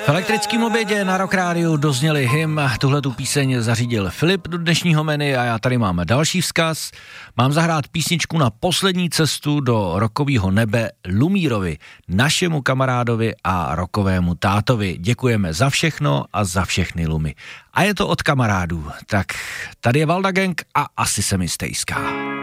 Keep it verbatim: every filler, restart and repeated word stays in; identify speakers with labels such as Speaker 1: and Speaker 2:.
Speaker 1: V elektrickém obědě na Rock Rádiu dozněli hymn, tuhletu píseň zařídil Filip do dnešního menu a já tady mám další vzkaz. Mám zahrát písničku na poslední cestu do rockového nebe Lumírovi, našemu kamarádovi a rockovému tátovi. Děkujeme za všechno a za všechny Lumy. A je to od kamarádů. Tak tady je Valda Gang a asi se mi stejská.